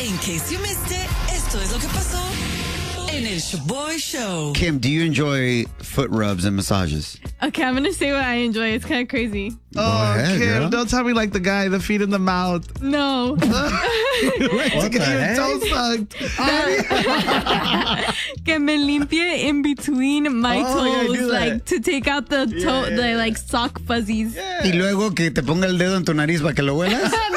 In case you missed it, esto es lo que pasó en el Shaboy Show. Kim, do you enjoy foot rubs and massages? Okay, I'm gonna say what I enjoy. It's kind of crazy. ahead, Kim, girl. don't tell me like the guy, the feet in the mouth. No. What Get your the toe sucked. Que me limpie in between my Oh, yeah, toes, do that. like to take out the toe, the like sock fuzzies. Y luego que te ponga el dedo en tu nariz para que lo huelas.